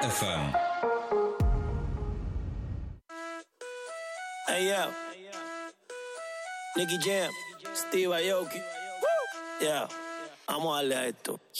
FM. Hey yo, Nicky Jam, Steve Aoki. Yeah, vamos a darle a esto.